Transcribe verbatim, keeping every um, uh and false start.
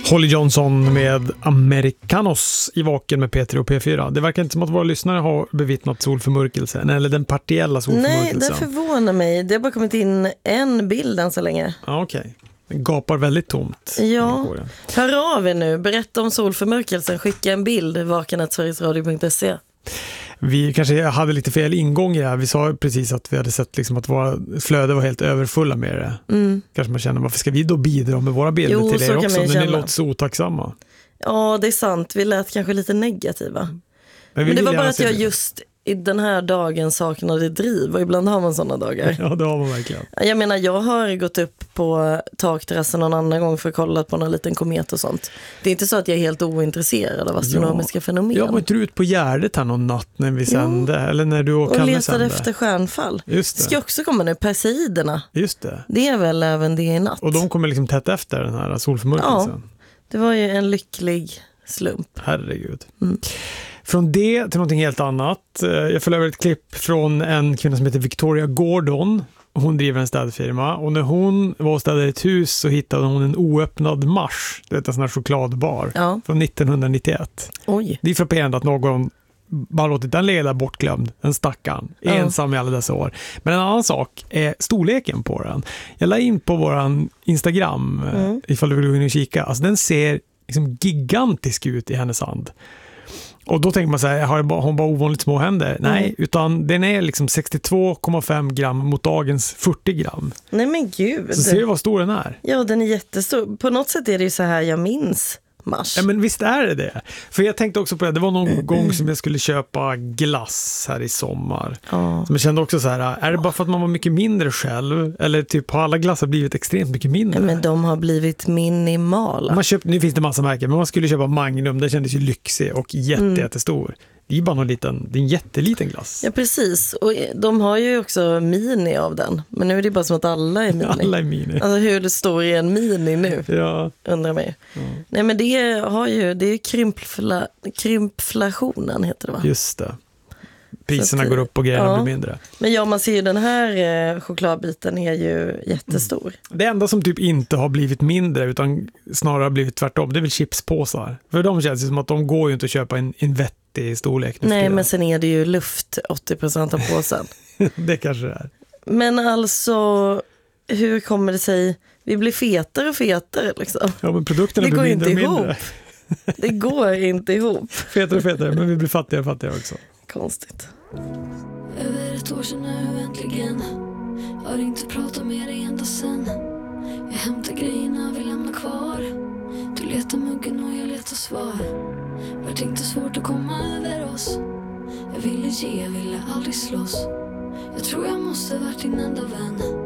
Holly Johnson med Americanos i Vaken med P tre och P fyra. Det verkar inte som att våra lyssnare har bevittnat solförmörkelsen eller den partiella solförmörkelsen. Nej, det förvånar mig. Det har bara kommit in en bild än så länge. Ja, okej. Okay. Den gapar väldigt tomt. Ja, hör av er nu. Berätta om solförmörkelsen. Skicka en bild. vaken at sveriges radio punkt se. Vi kanske hade lite fel ingång i det här. Vi sa precis att vi hade sett liksom att våra flöde var helt överfulla med det. Mm. Kanske man känner, varför ska vi då bidra med våra bilder jo, till er också? Men ni låter så otacksamma. Ja, det är sant. Vi lät kanske lite negativa. Men, Men det var bara att jag det. just i den här dagen saknade driv. Och ibland har man sådana dagar. Ja, det har man verkligen. Jag menar, jag har gått upp på takterrassen någon annan gång för att kolla på någon liten komet och sånt. Det är inte så att jag är helt ointresserad av astronomiska ja. fenomen. Jag var inte ut på Gärdet här någon natt när vi sände. Ja. Eller när du och, och letade sände. Efter stjärnfall. Just det. Ska också komma nu, Perseiderna. Just det. Det är väl även det i natt. Och de kommer liksom tätt efter den här solförmörkelsen. Ja, det var ju en lycklig slump. Herregud. Mm. Från det till någonting helt annat. Jag följer över ett klipp från en kvinna som heter Victoria Gordon. Hon driver en städfirma. Och när hon var och städade ett hus så hittade hon en oöppnad Mars. Det är en sån här chokladbar. Ja. Från nittonhundranittioett. Oj. Det är frapperande att någon bara låtit den leda bortglömd. En stackarn. Ja. Ensam i alla dessa år. Men en annan sak är storleken på den. Jag la in på våran Instagram mm. ifall du vill gå in och kika. Alltså den ser liksom gigantisk ut i hennes hand. Och då tänker man så här, har hon bara ovanligt små händer? Mm. Nej, utan den är liksom sextiotvå komma fem gram mot dagens fyrtio gram. Nej men gud. Så ser du vad stor den är? Ja, den är jättestor. På något sätt är det ju så här jag minns Mars. Ja, men visst är det det. För jag tänkte också på det, det var någon mm. gång som jag skulle köpa glass här i sommar. Oh. Så jag kände också så här, är det bara för att man var mycket mindre själv? Eller typ har alla glassar blivit extremt mycket mindre? Ja, men de har blivit minimala. Man köpt, nu finns det massa märken, men man skulle köpa Magnum, det kändes ju lyxig och jätte, mm. jättestor. Det är bara någon liten, det är en jätteliten glass. Ja, precis. Och de har ju också mini av den. Men nu är det bara som att alla är mini. Alla är mini. Alltså hur det står i en mini nu, ja. undrar mig. Ja. Nej, men det har ju, det är krympfla, krympflationen heter det, va? Just det. Priserna att, går upp och grejerna ja. blir mindre. Men ja, man ser ju den här eh, chokladbiten är ju jättestor. Mm. Det enda som typ inte har blivit mindre utan snarare har blivit tvärtom, det är väl chipspåsar. För de känns ju som att de går ju inte att köpa en, en vettig storlek. Nej, men sen är det ju luft åttio procent av påsen. Det kanske det är. Men alltså, hur kommer det sig? Vi blir fetare och fetare liksom. Ja, men produkterna blir mindre och mindre. Ihop. Det går inte ihop. Fetare och fetare, men vi blir fattigare och fattigare också. Konstigt. Över ett år sedan nu äntligen. Har inte pratat med dig ända sen. Jag hämtar grejerna vi lämnar kvar. Du letar muggen och jag letar svar. Vart inte svårt att komma över oss. Jag ville ge, jag ville aldrig slåss. Jag tror jag måste varit din enda vän.